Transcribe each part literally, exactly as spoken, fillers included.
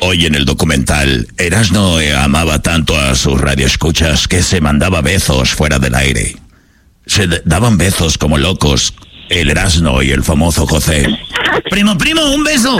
Hoy en el documental, Erasmo amaba tanto a sus radioescuchas que se mandaba besos fuera del aire. Se daban besos como locos, el Erasmo y el famoso José. Primo, primo, un beso.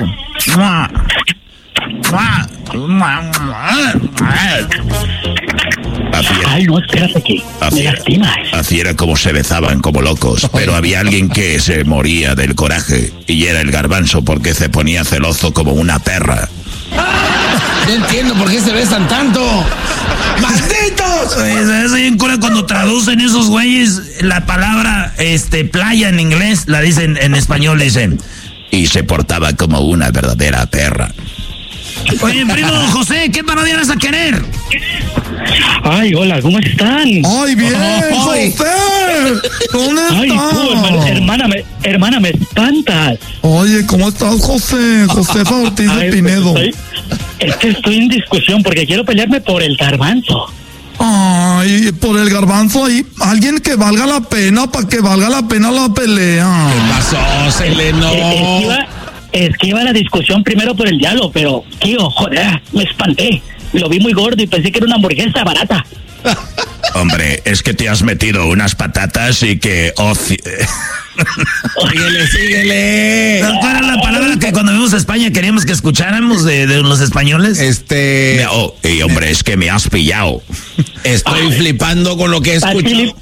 Así era, Ay, no, espérate que así me era, lastimas. así era como se besaban como locos, pero había alguien que se moría del coraje, y era el Garbanzo porque se ponía celoso como una perra. No entiendo por qué se besan tanto. ¡Malditos! ¿Sabes bien cura cuando traducen esos güeyes la palabra este playa en inglés? La dicen en español, dicen. Y se portaba como una verdadera perra. Oye, primo José, ¿qué parodia vas a querer? Ay, hola, ¿cómo están? ¡Ay, bien! Ay. ¡José! ¿Dónde Ay, estás? tú, hermana, hermana, me, hermana, me espantas. Oye, ¿cómo estás, José? José Ortiz de Ay, Pinedo. estoy- es que estoy en discusión porque quiero pelearme por el Garbanzo. Ay, por el Garbanzo ahí, alguien que valga la pena, para que valga la pena la pelea. ¿Qué pasó, Seleno? Eh, Es que, iba, es que iba la discusión primero por el diablo, pero, tío, joder, me espanté. Lo vi muy gordo y pensé que era una hamburguesa barata. Hombre, es que te has metido unas patatas y que... Oh, ci- Síguele, síguele. ¿Cuál era la palabra que cuando vimos a España queríamos que escucháramos de, de los españoles? Este. Me- oh, y hombre, es que me has pillado. Estoy flipando con lo que Está escucho. filip-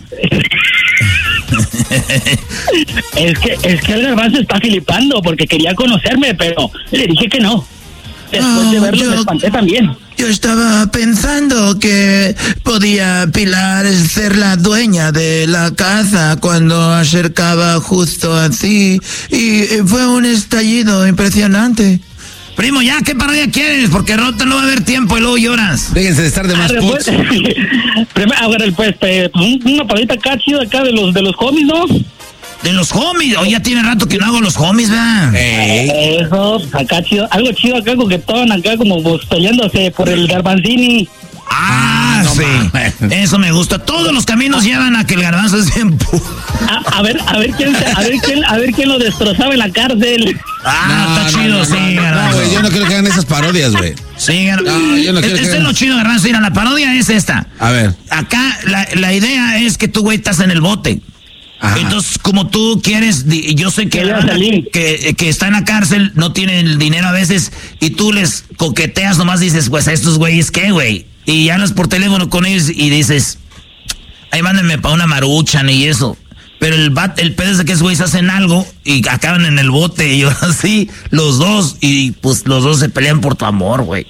es que es que el Garbanzo está filipando porque quería conocerme, pero le dije que no. Después de Ah, verlo yo- me espanté también. Yo estaba pensando que podía Pilar ser la dueña de la casa cuando acercaba justo así y fue un estallido impresionante. Primo, ya, ¿qué parodia quieres? Porque no te no va a haber tiempo y luego lloras. Déjense de estar de más Ah, pues, putos. primero, a ver, pues, eh, un- una palita acá chida acá de los de los homies, ¿no? De los homies, hoy ya tiene rato que no hago los homies, ¿verdad? Ey. Eso, pues, acá chido, algo chido acá coquetón, acá como pues, peleándose por el Garbanzini. Ah, no sí. mames. Eso me gusta. Todos los caminos llevan a que el Garbanzo se empu... A, a ver, a ver quién, se- a ver quién, a ver quién lo destrozaba en la cárcel. Ah, está chido, no, sí, no, no, Garbanzo. güey, yo no quiero que hagan esas parodias, güey. Sí, Gar- No, yo no quiero este que- es lo chido, Garbanzo. Mira, la parodia es esta. A ver. Acá la, la idea es que tú, güey, estás en el bote. Ajá. Entonces, como tú quieres, di- yo sé que, Quería salir. que, que está en la cárcel, no tienen el dinero a veces, y tú les coqueteas, nomás dices, pues a estos güeyes, ¿qué, güey? Y hablas por teléfono con ellos y dices, ahí mándenme para una maruchan y eso. Pero el bat, el pedo es de que esos güeyes hacen algo y acaban en el bote y ahora sí, los dos, y pues los dos se pelean por tu amor, güey.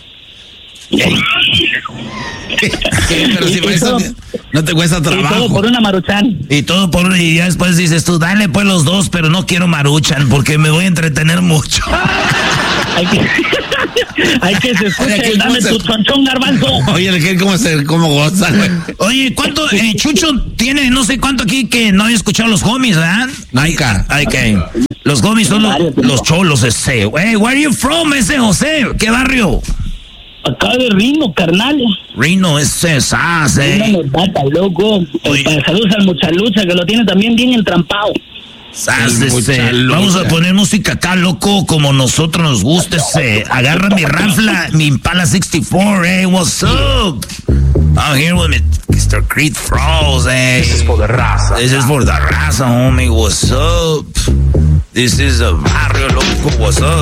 Pero si Y- por y eso todo- no te cuesta Y todo trabajo. por una maruchan. Y todo por y ya después dices tú, dale pues los dos, pero no quiero maruchan porque me voy a entretener mucho. Hay que, hay que se escuche Oye, ¿qué- el dame cómo se- tu chonchón, Garbanzo. Oye, el que cómo se, cómo goza, güey. Oye, ¿cuánto? Eh, Chucho tiene no sé cuánto aquí que no había escuchado los homies, ¿verdad? Nunca. Ay, que los homies son los, los cholos ese. Hey, where are you from, ese José? ¿Qué barrio? Acá de Rino, carnal. Reno, ese Sas, Una eh. notata, loco. Oye. Eh, Saludos al Muchalucha, que lo tiene también bien entrampado. Sas, El ese. muchalucha. Vamos a poner música acá, loco, como nosotros nos gusta, ese. Agarra mi rafla, mi Impala sesenta y cuatro, eh. What's up? I'm here with me, mister Creed Frost, eh. This is for the raza. This is for the raza, homie. What's up? This is a barrio, loco. What's up?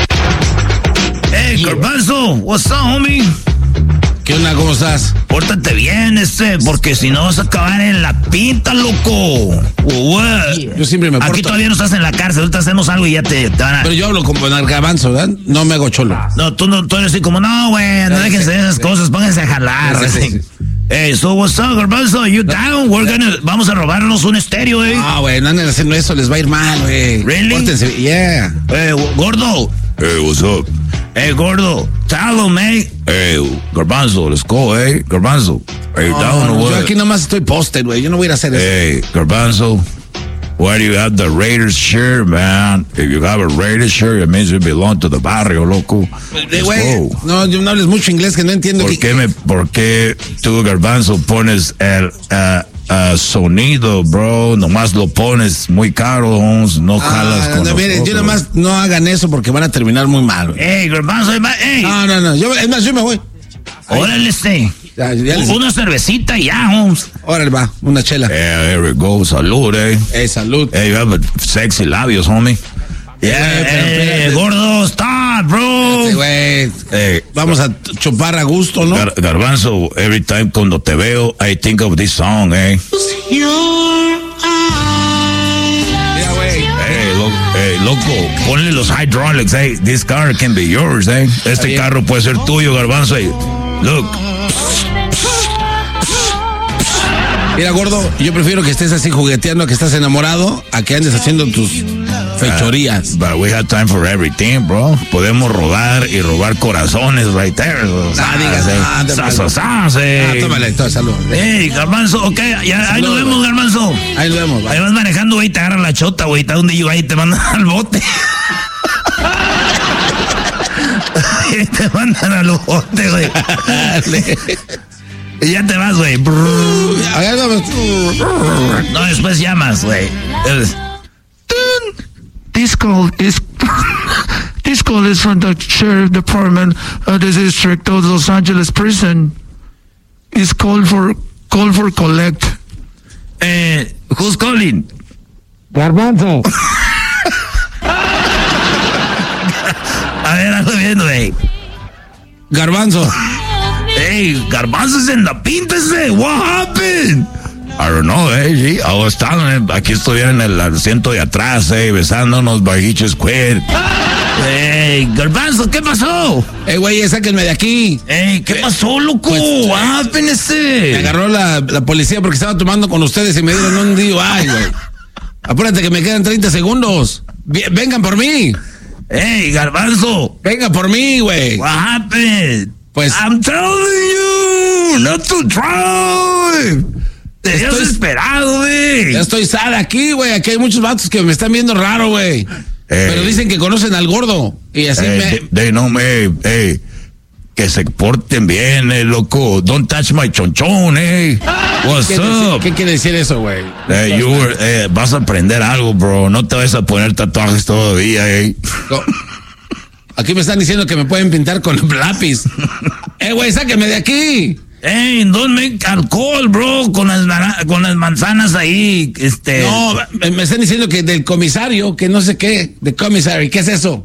Hey, Garbanzo. What's up, homie? ¿Qué onda? ¿Cómo estás? Pórtate bien, este, porque si no vas a acabar en la pinta, loco. What? Yo siempre me Aquí porto. todavía no estás en la cárcel. Ahorita hacemos algo y ya te, te van a... Pero yo hablo como en el Garbanzo, ¿verdad? No me hago cholo. No, tú no, tú eres así como, no, güey, no Sí, déjense de sí, esas sí. cosas, pónganse a jalar. Sí, sí, así. sí. Hey, so what's up, Garbanzo? You down? We're gonna, vamos a robarnos un estéreo, eh. Ah, güey, no anden haciendo eso, les va a ir mal, güey. Really? Pórtense, yeah. Hey, gordo. Hey, what's up? Hey, gordo. Tell him, eh. Hey, Garbanzo, let's go, eh. Garbanzo, are you down No, or yo what? aquí nomás estoy posted, güey. Yo no voy a ir a hacer eso. Hey, Garbanzo, why do you have the Raiders shirt, man? If you have a Raiders shirt, it means you belong to the barrio, loco. Eh, Let's Güey, go. no, yo no hables mucho inglés que no entiendo. ¿Por que- qué, me, ¿Por qué tú, Garbanzo, pones el uh, uh, sonido, bro. Nomás lo pones muy caro, no jalas ah, con no, los miren, yo otros. nomás no hagan eso porque van a terminar muy mal, güey. Ey, garbanzo, ey. No, no, no. Yo, es más, yo me voy. Órale, este. Ya, ya les- Una cervecita y ya, Holmes. Órale, va, una chela. Yeah, there we go. Salud, eh. Eh, salud. Hey, you have a sexy labios, homie. Yeah, pero Eh, espérate. gordo, stop, bro. Sí, güey. Hey, Vamos a t- chupar a gusto, ¿no? Gar- Garbanzo, every time cuando te veo, I think of this song, eh. Ya, güey. Hey, lo- hey, loco, ponle los hydraulics, hey. This car can be yours, eh. Este bien. carro puede ser tuyo, Garbanzo. Hey, look. Mira, gordo, yo prefiero que estés así jugueteando, que estás enamorado, a que andes haciendo tus fechorías. But we have time for everything, bro. Podemos robar y robar corazones right there. Ah, digas, ah, te Sas, pases. sas, eh. Ah, tómale, todo, salud. Ey, garbanzo, ok, ya, ahí nos Salud, vemos, güey. garbanzo. Ahí nos vemos, Ahí va. vas manejando, güey, te agarran la chota, güey, está donde yo ahí te mandan al bote. Y te mandan al bote, güey. Y ya te vas, güey. Ahí vamos. No, después llamas, güey. Es- This call is this call is from the sheriff department of the district of Los Angeles prison. Is called for call for collect. Eh, who's calling? Garbanzo. A ver, ando viendo, güey. Garbanzo. Hey, garbanzo's en la pinta ese. What happened? I don't know, eh, sí. Oh, están, eh, aquí estoy en el asiento de atrás, eh, besándonos, bajiches, queer. Hey, garbanzo, ¿qué pasó? Eh, güey, sáquenme de aquí. Hey, ¿qué pasó, loco? Pues, What happened Me ese? agarró la, la policía porque estaba tomando con ustedes y me dieron un D U I, güey. Apúrate que me quedan treinta segundos. Vie- Vengan por mí. Hey, garbanzo. Venga por mí, güey. What happened? Pues- I'm telling you, not to drive. Te habías Estoy- esperado, güey. Ya estoy sad aquí, güey. Aquí hay muchos vatos que me están viendo raro, güey. Pero dicen que conocen al gordo. Y así Eh, me... de, de no me, eh, que se porten bien, eh, loco. Don't touch my chonchón, eh. What's ¿Qué, decir- up? ¿Qué quiere decir eso, güey? Eh, you were- eh, vas a aprender algo, bro. No te vas a poner tatuajes todavía, eh. No. Aquí me están diciendo que me pueden pintar con lápiz. Eh, güey, sáquenme de aquí. Hey, don't make alcohol, bro, con las, nara- con las manzanas ahí, este... No, me, me están diciendo que del comisario, que no sé qué, de comisario. ¿Qué es eso?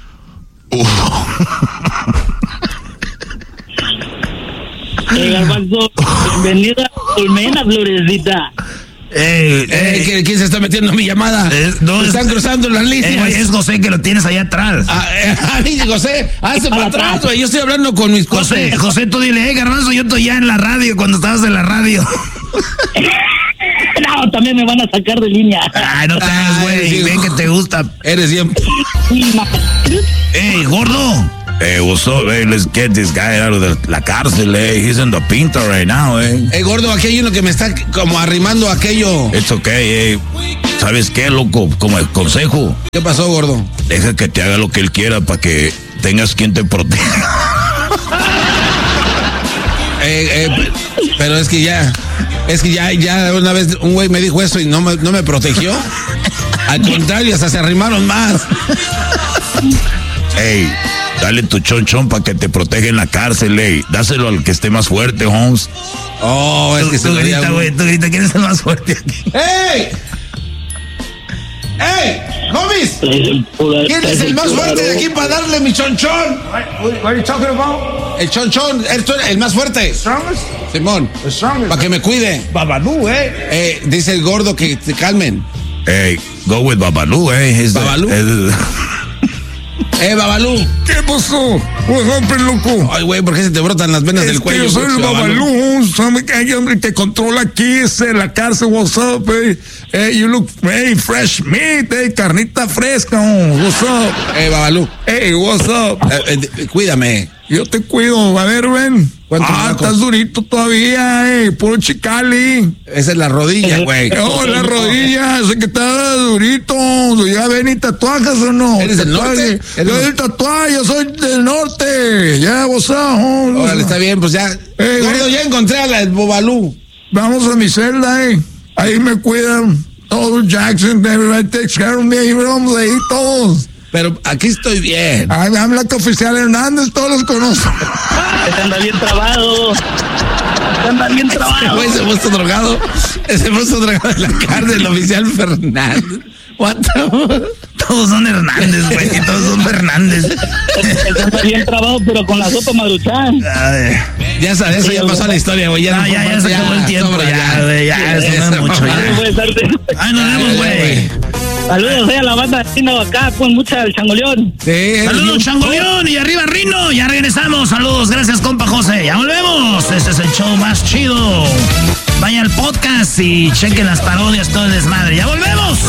Eh, Garbanzo, bienvenida a Colmena, Florecita. Hey, Eh, hey, ¿quién- ¿Quién se está metiendo en mi llamada? Eh, no, Me es- están cruzando las eh, líneas. es José que lo tienes allá atrás. Ah, eh, ay, José, hazte para atrás, güey. Yo estoy hablando con mis José, cosas. José, tú dile, hey, garbanzo, yo estoy ya en la radio cuando estabas en la radio. No, también me van a sacar de línea. Ay, no te hagas, Ay, güey, sí. ven que te gusta. Eres bien. Hey, gordo. Hey, what's up, hey? Let's get this guy out of the, la cárcel, eh. He's in the pinta right now, eh. Eh, gordo, aquí hay uno que me está como arrimando aquello. It's okay, eh. ¿Sabes qué, loco? Como el consejo, ¿Qué pasó, gordo? deja que te haga lo que él quiera para que tengas quien te proteja. Eh, eh, pero es que ya, es que ya, ya una vez un güey me dijo eso y no me, no me protegió. Al contrario, hasta se arrimaron más. Hey, dale tu chonchón para que te proteja en la cárcel, eh. Dáselo al que esté más fuerte, Holmes. Oh, es Tú, que se tú lo grita, güey, tú grita, ¿quién es el más fuerte aquí? ¡Ey! ¡Ey! ¡Homies! ¿Quién es el más fuerte de aquí para darle mi chonchón? What are you talking about? El chonchón, esto es el más fuerte. Strongest? Simón, The strongest. para que me cuide. Babalu, eh. Eh, dice el gordo que te calmen. Hey, go with Babalu, eh. He's the- Babalu? el- Eh, Babalú. ¿Qué pasó? What happened, loco? Ay, güey, ¿por qué se te brotan las venas Es del que cuello? yo soy el güey, Babalú, ¿sabe que hay hombre que controla aquí, es en la cárcel, what's up, eh? Hey, you look, hey, fresh meat, hey, carnita fresca, oh, what's up? Eh, Babalú, Hey, what's up? eh, eh, cuídame. Yo te cuido, a ver, ven. ¿Cuánto me Ah, da con- estás durito todavía, eh, puro chicali. Esa es la rodilla, güey. Eh, oh, la rodilla, sé que está durito. ¿Ya ven y tatuajes o no? ¿Eres del Tatuaje. norte? Yo ¿Eres- del tatuaje, yo soy del norte. Ya, what's up, oh, Órale, está bien, pues ya. Eh, Gordo, eh. ya encontré a la del Babalú. vamos a mi celda, eh. Ahí me cuidan todos, Jackson, everybody takes care of me, ahí vamos ahí todos. Pero aquí estoy bien. Ay, habla que oficial Hernández, todos los conozco. Ese anda bien trabado. Ese anda bien Ese trabado. güey se puso drogado. Se puso drogado en la cara del oficial Fernández. What the fuck? Todos son Hernández, güey. Todos son Fernández. Ese anda bien trabado, pero con la sopa Maruchan. Ya sabes, eso ya pasó la historia, güey. Ya, No, no ya, ya se acabó el tiempo. sobra, Ya, güey. Ya, eso no es mucho. Ay, Ya. puede ser. Ay, nos vemos, güey. Saludos a la banda Rino acá, con mucha el changoleón. Sí, Saludos, Changoleón, y arriba Rino, ya regresamos. Saludos, gracias, compa José. Ya volvemos. Este es el show más chido. Vaya al podcast y chequen las parodias, todo el desmadre. Ya volvemos.